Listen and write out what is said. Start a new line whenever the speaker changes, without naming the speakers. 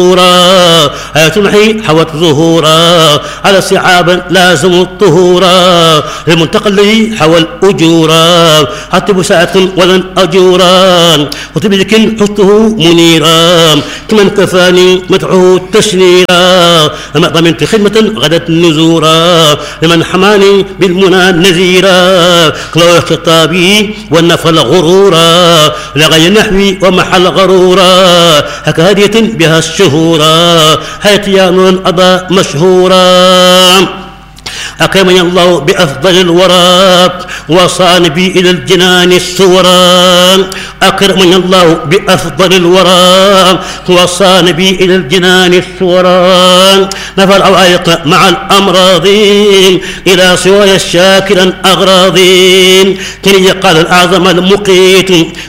آية المحي حوت ظهورا على صعابا لازم الطهورا للمنتقى الذي حوى الأجورا حتى بساعة ولن أجورا وتبذك حسته منيرا كمن كفاني مدعو تشنيرا لما ضمنت خدمة غدت نزورا لمن حماني بالمنى نزيرا كلو خطابي والنفل غرورا لغي نحوي ومحل غرورا هكهدية بها الشهورا هاتيان أضاء مشهورا أكرمني الله بأفضل الورى وصان بي إلى الجنان السورا أكرمني الله بأفضل الورى وصان بي إلى الجنان السورا نفى العوائق مع الأمراض إلى سواي الشاكرا أغراضين كني قال الأعظم المقيت